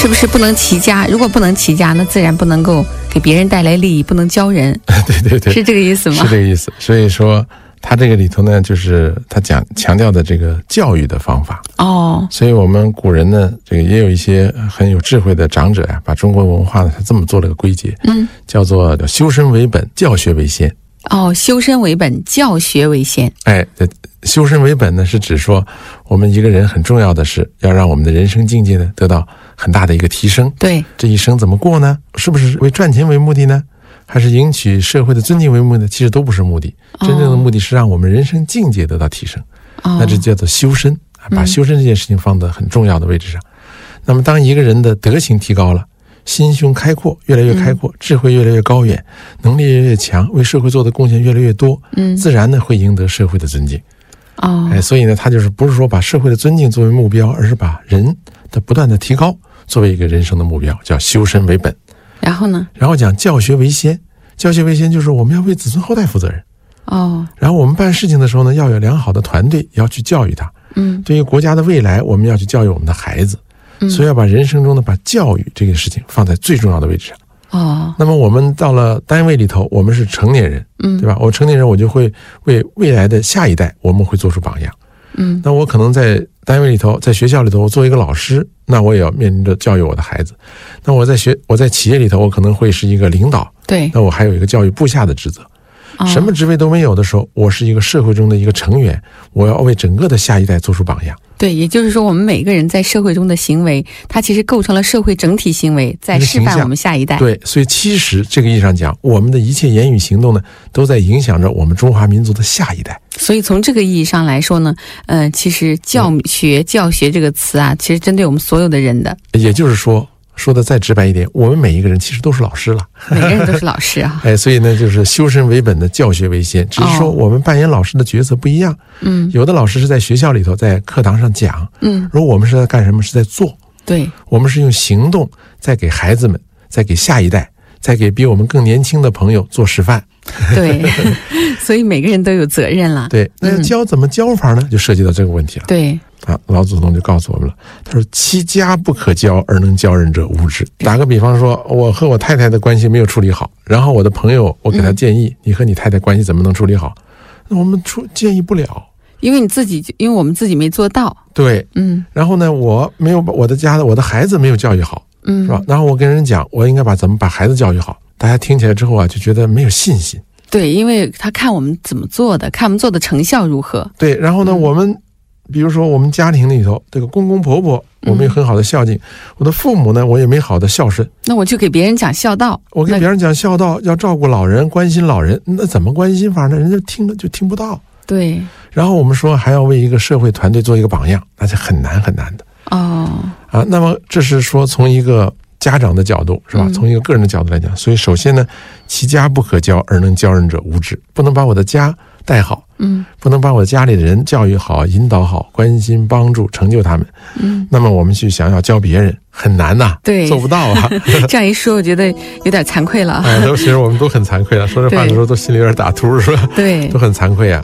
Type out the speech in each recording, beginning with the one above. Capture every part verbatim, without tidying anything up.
是不是不能齐家？如果不能齐家，那自然不能够给别人带来利益，不能教人。 对对对， 是这个意思吗？ 是这个意思。所以说他这个里头呢，就是他讲强调的这个教育的方法哦。 所以我们古人呢，这个也有一些很有智慧的长者呀、啊，把中国文化呢，他这么做了个归结，嗯，叫做修身为本，教学为先。 哦，修身为本，教学为先。 哎，修身为本呢，是指说我们一个人很重要的是要让我们的人生境界呢得到很大的一个提升。 对，这一生怎么过呢？是不是为赚钱为目的呢？还是赢取社会的尊敬为目的？其实都不是目的，真正的目的是让我们人生境界得到提升。哦、那这叫做修身，把修身这件事情放在很重要的位置上。嗯、那么，当一个人的德行提高了，心胸开阔，越来越开阔，嗯、智慧越来越高远，能力越来越强，为社会做的贡献越来越多，嗯，自然呢会赢得社会的尊敬。哦，哎，所以呢，他就是不是说把社会的尊敬作为目标，而是把人的不断的提高作为一个人生的目标，叫修身为本。 然后呢？ 然后讲教学为先，教学为先就是我们要为子孙后代负责任。哦。然后我们办事情的时候呢，要有良好的团队，要去教育他。嗯。对于国家的未来，我们要去教育我们的孩子。嗯。所以要把人生中呢，把教育这个事情放在最重要的位置上。哦。那么我们到了单位里头，我们是成年人，嗯，对吧？我成年人，我就会为未来的下一代，我们会做出榜样。嗯。那我可能在单位里头，在学校里头，我做一个老师，那我也要面临着教育我的孩子。那我在学，我在企业里头，我可能会是一个领导， 对， 那我还有一个教育部下的职责。哦、什么职位都没有的时候，我是一个社会中的一个成员，我要为整个的下一代做出榜样。 对，也就是说，我们每个人在社会中的行为，它其实构成了社会整体行为，在示范我们下一代。 对，所以其实这个意义上讲，我们的一切言语行动呢，都在影响着我们中华民族的下一代。 所以从这个意义上来说呢，呃，其实教学、嗯、教学这个词啊，其实针对我们所有的人的。 也就是说。说的再直白一点，我们每一个人其实都是老师了， 每个人都是老师啊。 哎，所以呢，就是修身为本的教学为先，只是说我们扮演老师的角色不一样。嗯、哦，有的老师是在学校里头，在课堂上讲，嗯，而我们是在干什么？是在做。对，我们是用行动在给孩子们，在给下一代，在给比我们更年轻的朋友做示范。 对，所以每个人都有责任了。 对，那教怎么教法呢？就涉及到这个问题了。 对。 啊，老祖宗就告诉我们了，他说：“其家不可教，而能教人者无知。”打个比方说，我和我太太的关系没有处理好，然后我的朋友，我给他建议，嗯、你和你太太关系怎么能处理好？那我们出建议不了， 因为你自己，因为我们自己没做到。 对，嗯。然后呢，我没有把我的家的我的孩子没有教育好，嗯，是吧？然后我跟人讲，我应该把怎么把孩子教育好，大家听起来之后啊，就觉得没有信心。 对，因为他看我们怎么做的，看我们做的成效如何。 对，然后呢，嗯、我们。比如说我们家庭里头这个公公婆婆我没有很好的孝敬、嗯、我的父母呢我也没好的孝顺， 那我就给别人讲孝道， 我给别人讲孝道，要照顾老人，关心老人，那怎么关心法呢？人家听了就听不到。 对， 然后我们说还要为一个社会团队做一个榜样，那是很难很难的。哦啊，那么这是说从一个家长的角度是吧、嗯、从一个个人的角度来讲，所以首先呢，其家不可教，而能教人者无知，不能把我的家带好，嗯，不能把我家里的人教育好、引导好、关心、帮助、成就他们，嗯，那么我们去想要教别人很难呐、啊， 对， 做不到啊。 这样一说，我觉得有点惭愧了。 哎，其实我们都很惭愧了，说这话的时候都心里有点打突，是吧？ 对， 都很惭愧啊。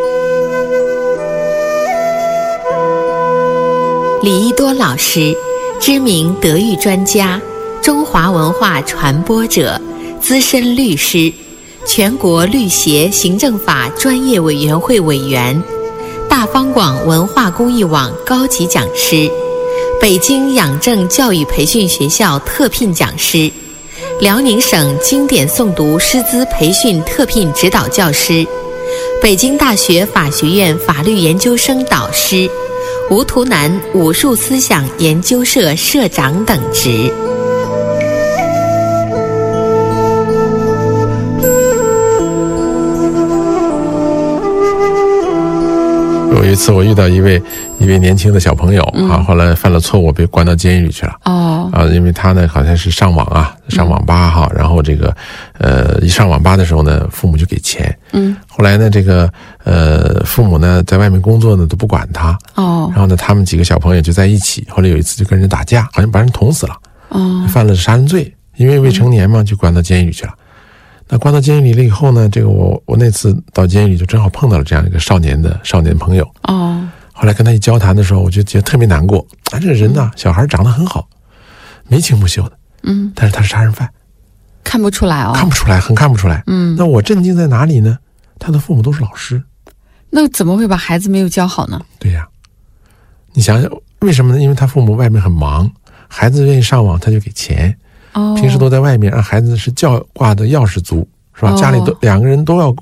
李一多老师，知名德育专家，中华文化传播者，资深律师。全国律协行政法专业委员会委员，大方广文化公益网高级讲师，北京养正教育培训学校特聘讲师，辽宁省经典诵读师资培训特聘指导教师，北京大学法学院法律研究生导师，吴图南武术思想研究社社长等职。 有一次我遇到一位一位年轻的小朋友啊，后来犯了错误被关到监狱里去了。哦，啊，因为他呢好像是上网啊，上网吧哈，然后这个呃一上网吧的时候呢，父母就给钱。嗯，后来呢这个呃父母呢在外面工作呢都不管他。哦，然后呢他们几个小朋友就在一起，后来有一次就跟人打架，好像把人捅死了。哦，犯了杀人罪，因为未成年嘛，就关到监狱里去了。那关到监狱里了以后呢，这个我我那次到监狱里就正好碰到了这样一个少年的少年朋友。哦，后来跟他一交谈的时候，我就觉得特别难过。啊，这个人呢，小孩长得很好， 眉清目秀的， 嗯， 但是他是杀人犯， 看不出来哦， 看不出来，很看不出来。 嗯， 那我震惊在哪里呢？他的父母都是老师， 那怎么会把孩子没有教好呢？ 对呀，你想想为什么呢？因为他父母外面很忙，孩子愿意上网他就给钱，哦，平时都在外面，让孩子是教挂的钥匙族，是吧？哦，家里都两个人都要